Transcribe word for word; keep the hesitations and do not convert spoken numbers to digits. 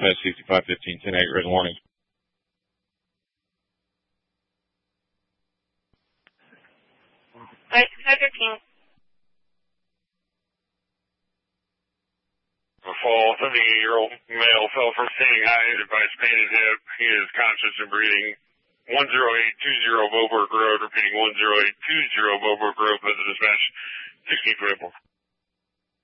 Smith, sixty-five fifteen, ten eight, red warning. Right, sixty-five fifteen. A fall, seventy-eight-year-old male fell from standing height by painted hip. He is conscious and breathing. one zero eight two zero Boberg Road, repeating one zero eight two zero Boberg Road, visit dispatch, sixteen twenty-four.